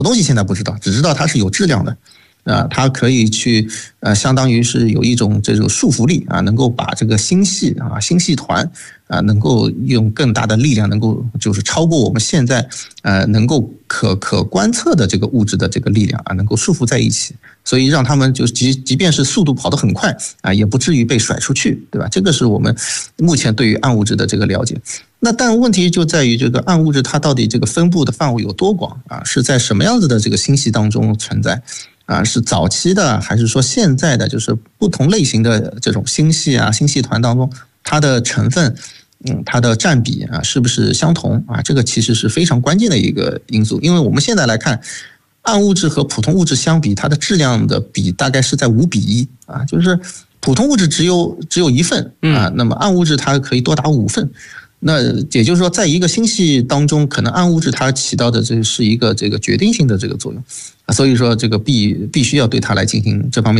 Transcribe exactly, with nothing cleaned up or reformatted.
东西现在不知道，只知道它是有质量的。啊，它可以去呃，相当于是有一种这种束缚力啊，能够把这个星系啊、星系团啊，能够用更大的力量，能够就是超过我们现在呃能够可可观测的这个物质的这个力量啊，能够束缚在一起，所以让他们就即即便是速度跑得很快啊，也不至于被甩出去，对吧？这个是我们目前对于暗物质的这个了解。那但问题就在于这个暗物质它到底这个分布的范围有多广啊？是在什么样子的这个星系当中存在？啊，是早期的还是说现在的？就是不同类型的这种星系啊、星系团当中，它的成分，嗯，它的占比啊，是不是相同啊？这个其实是非常关键的一个因素，因为我们现在来看，暗物质和普通物质相比，它的质量的比大概是在五比一啊，就是普通物质只有只有一份啊，那么暗物质它可以多达五份。那也就是说，在一个星系当中，可能暗物质它起到的这是一个这个决定性的这个作用，所以说这个必必须要对它来进行这方面。